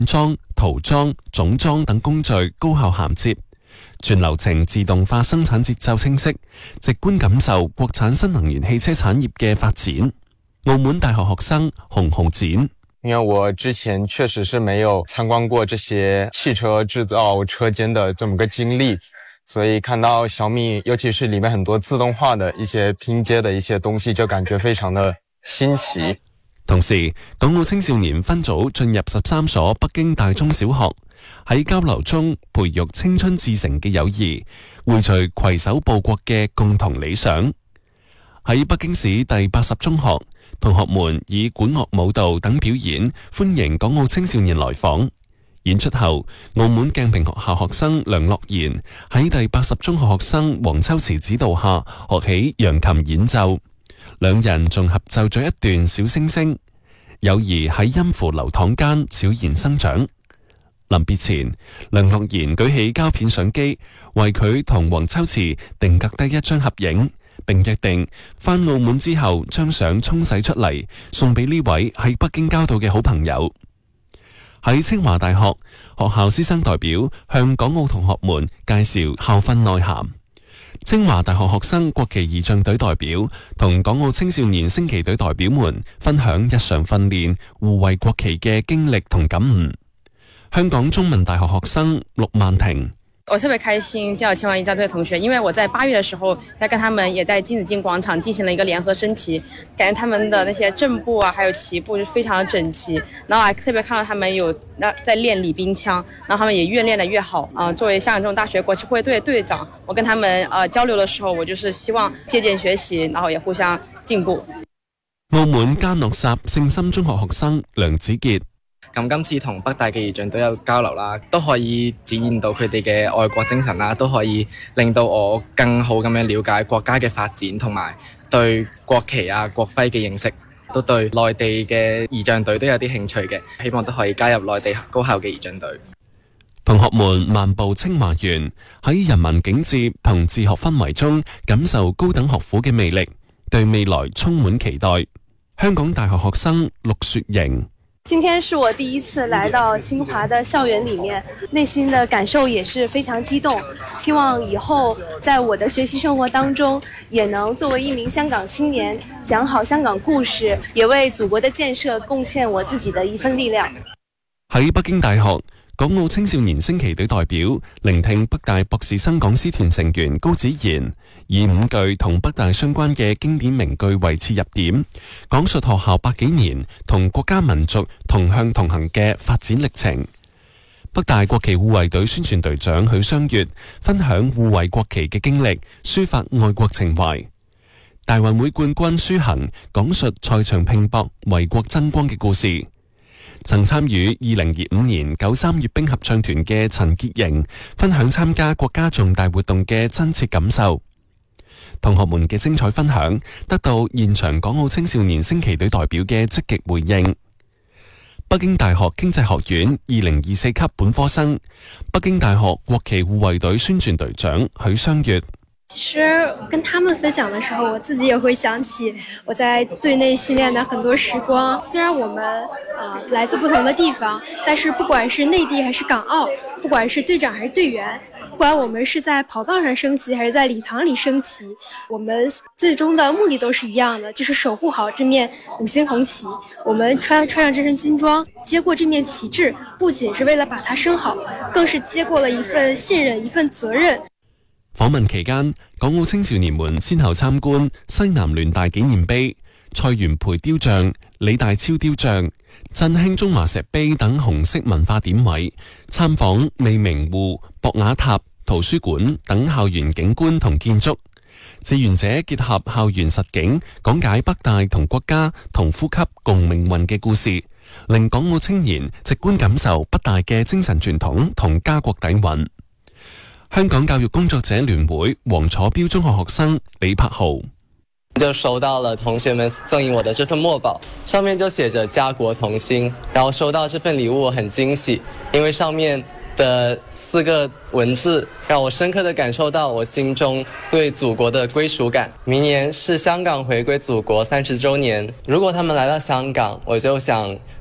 裝、塗裝、總裝等工序高效銜接，全流程自動化生產節奏清晰，直觀感受國產新能源汽車產業嘅發展。澳門大學學生洪浩展， 因為我之前確實是沒有參觀過這些汽車製造車間的這麼個經歷，所以看到小米，尤其是裏面很多自動化的一些拼接的一些東西，就感覺非常的新奇。 同時，港澳青少年分組進入13所北京大中小學，喺交流中培育青春至誠嘅友誼，匯聚攜手報國嘅共同理想。喺北京市第80中學，同學們以管樂舞蹈等表演歡迎港澳青少年來訪。演出後，澳門鏡屏學校學生梁樂賢喺第80中學學生黃秋慈指導下學起揚琴演奏，兩人仲合奏咗一段小星星，友誼喺音符流淌間悄然生長。臨別前，梁樂賢舉起膠片相機，為佢同黃秋慈定格低一張合影，並約定返澳門之後將相沖洗出嚟，送俾呢位喺北京交到嘅好朋友。喺清華大學，學校師生代表向港澳同學們介紹校訓內涵。清華大學學生國旗儀仗隊代表同港澳青少年升旗隊代表們分享日常訓練護衛國旗嘅經歷同感悟。香港中文大學學生陸曼婷， 我特別開心見到清華儀仗隊的同學，因為我在8月的時候，在跟他們也在金紫荊廣場進行了一個聯合升旗，感覺他們的那些正步啊，還有旗步就非常的整齊，然後還特別看到他們有在練禮兵槍，然後他們也越練得越好。作為香港中文大學國旗護衛隊的隊長，我跟他們交流的時候，我就是希望借鑑學習，然後也互相進步。 澳門嘉諾撒聖心中學學生梁子傑， 咁今次同北大嘅儀仗隊有交流啦，都可以展現到佢哋嘅愛國精神啦，都可以令到我更好咁樣了解國家嘅發展，同埋對國旗啊、國徽嘅認識，都對內地嘅儀仗隊都有啲興趣嘅，希望都可以加入內地高校嘅儀仗隊。 同學們漫步清華園，喺人文景致同自學氛圍中感受高等學府嘅魅力，對未來充滿期待。香港大學學生陸雪瑩， 今天是我第一次來到清華的校園裏面，內心的感受也是非常激動，希望以後在我的學習生活當中也能作為一名香港青年，講好香港故事，也為祖國的建設貢獻我自己的一份力量。 喺北京大學，港澳青少年升旗隊代表聆聽北大博士生講師團成員高子賢以5句同北大相關嘅經典名句為切入點，講述學校百幾年同國家民族同向同行嘅發展歷程。北大國旗護衛隊宣傳隊長許雙月分享護衛國旗嘅經歷，抒發愛國情懷。大運會冠軍舒恒講述賽場拼搏為國爭光嘅故事。曾參與2025年93閱兵合唱團嘅陳潔瑩分享參加國家重大活動嘅真切感受。同學們嘅精彩分享得到現場港澳青少年升旗隊代表嘅積極回應。北京大學經濟學院2024級本科生，北京大學國旗護衛隊宣傳隊長許雙月。 其實跟他們分享的時候，我自己也會想起我在隊內訓練的很多時光。雖然我們來自不同的地方，但是不管是內地還是港澳，不管是隊長還是隊員，不管我們是在跑道上升旗還是在禮堂裏升旗，我們最終的目的都是一樣的，就是守護好這面5星紅旗。我們穿上這身軍裝，接過這面旗幟，不僅是為了把它升好，更是接過了一份信任，一份責任。 訪問期間，港澳青少年們先後參觀西南聯大紀念碑、蔡元培雕像、李大釗雕像、振興中華石碑等紅色文化點位，參訪未名湖、博雅塔、圖書館等校園景觀同建築。志願者結合校園實景，講解北大同國家同呼吸共命運嘅故事，令港澳青年直觀感受北大嘅精神傳統同家國底蘊。香港教育工作者聯會黃楚標中學學生李柏豪就收到了同學們贈予我的這份墨寶，上面就寫着家國同心。然後收到這份禮物我很驚喜，因為上面的4個文字讓我深刻地感受到我心中對祖國的歸屬感。明年是香港回歸祖國30週年，如果他們來到香港，我就想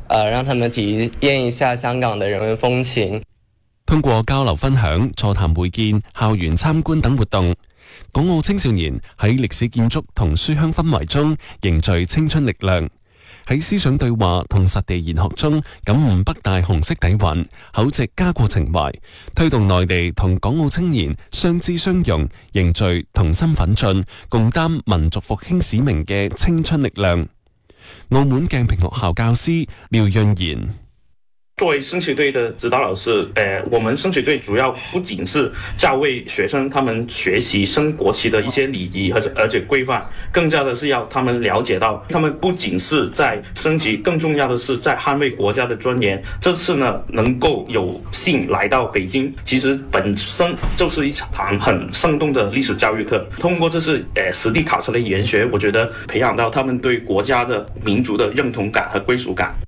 讓他們體驗一下香港的人文風情。 通過交流分享、座談會見、校園參觀等活動，港澳青少年喺歷史建築同書香氛圍中凝聚青春力量，喺思想對話同實地研學中感悟北大紅色底蘊，厚植家國情懷，推動內地同港澳青年相知相融，凝聚同心奮進，共擔民族復興使命嘅青春力量。澳門鏡屏學校教師廖潤賢。 作為升學隊的指導老師，我們升學隊主要不僅是教為學生他們學習升國旗的一些禮儀而且規範，更加的是要他們了解到，他們不僅是在升旗，更重要的是在捍衛國家的尊嚴。這次呢，能夠有幸來到北京，其實本身就是一場很生動的歷史教育課。通過這次實地考察的研學，我覺得培養到他們對國家的民族的認同感和歸屬感。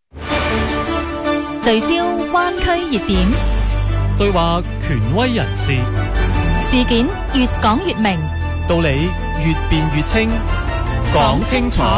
聚焦灣區熱點， 對話權威人士， 事件越講越明， 道理越辯越清，講清楚，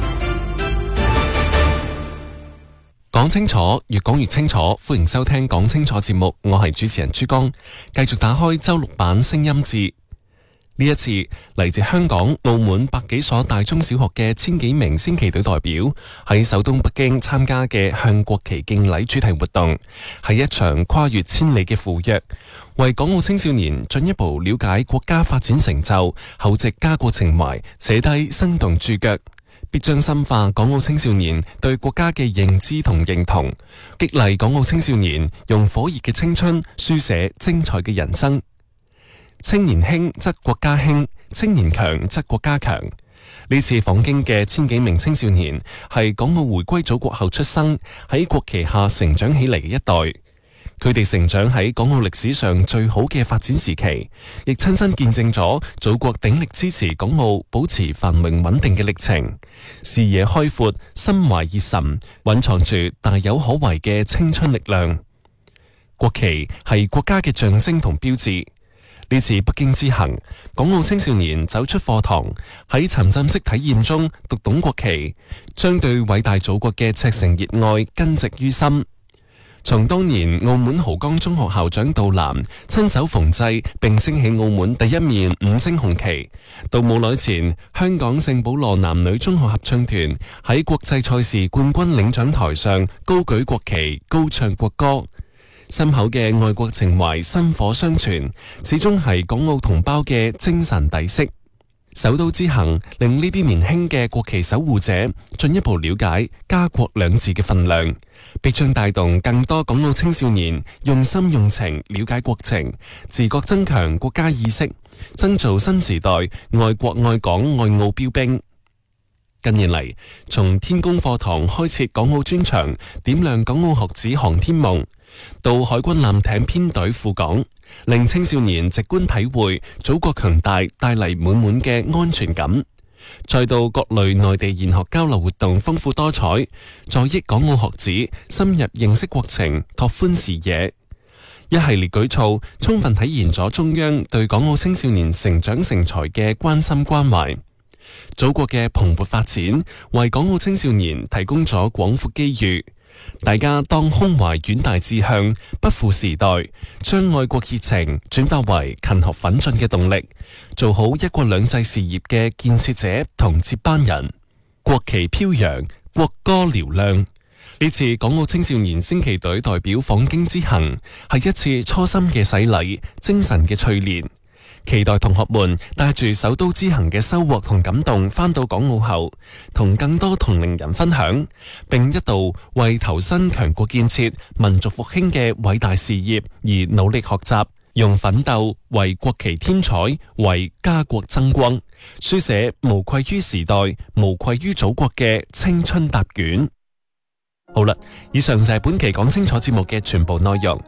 講清楚，越講越清楚。歡迎收聽講清楚節目，我係主持人珠江，繼續打開周六版聲音節。呢一次嚟自香港、澳門百幾所大中小學嘅千幾名升旗隊代表喺首都北京參加嘅向國旗敬禮主題活動，係一場跨越千里嘅赴約，為港澳青少年進一步了解國家發展成就、厚植家國情懷寫低生動注腳，必將深化港澳青少年對國家嘅認知同認同，激勵港澳青少年用火熱嘅青春書寫精彩嘅人生。青年興則國家興，青年強則國家強。呢次訪京嘅千幾名青少年係港澳回歸祖國後出生，喺國旗下成長起嚟嘅一代。佢哋成長喺港澳歷史上最好嘅發展時期，亦親身見證咗祖國鼎力支持港澳保持繁榮穩定嘅歷程。視野開闊，心懷熱忱，蘊藏住大有可為嘅青春力量。國旗係國家嘅象徵同標誌。呢次北京之行，港澳青少年走出課堂，喺沉浸式體驗中讀懂國旗，將對偉大祖國嘅赤誠熱愛根植於心。從當年澳門濠江中學校長杜南親手縫製並升起澳門第一面5星紅旗，到冇耐前香港聖保羅男女中學合唱團喺國際賽事冠軍領獎台上高舉國旗、高唱國歌。深厚嘅愛國情懷薪火相傳，始終係港澳同胞嘅精神底色。首都之行令呢啲年輕嘅國旗守護者進一步了解家國兩字嘅分量，必將帶動更多港澳青少年用心用情了解國情，自覺增強國家意識，增造新時代愛國愛港愛澳標兵。近年嚟，從天宮課堂開設港澳專場，點亮港澳學子航天夢，到海軍艦艇編隊赴港，令青少年直觀體會祖國強大帶嚟滿滿嘅安全感。再到各類內地研學交流活動豐富多彩，助益港澳學子深入認識國情，拓寬視野。一系列舉措充分體現咗中央對港澳青少年成長成才嘅關心關懷。祖國嘅蓬勃發展為港澳青少年提供咗廣闊機遇，大家當胸懷遠大志向，不負時代，將愛國熱情轉化為勤學奮進嘅動力，做好一國兩制事業嘅建設者同接班人。國旗飄揚，國歌嘹亮。呢次港澳青少年升旗隊代表訪京之行，係一次初心嘅洗禮，精神嘅淬煉。期待同學們帶住首都之行嘅收穫同感動返到港澳後，同更多同齡人分享，並一道為投身強國建設、民族復興嘅偉大事業而努力學習，用奮鬥為國旗添彩，為家國增光，書寫無愧於時代、無愧於祖國嘅青春答卷。好啦，以上就係本期講清楚節目嘅全部內容。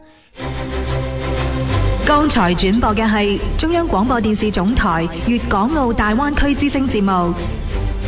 剛才轉播嘅係中央廣播電視總台粵港澳大灣區之聲節目，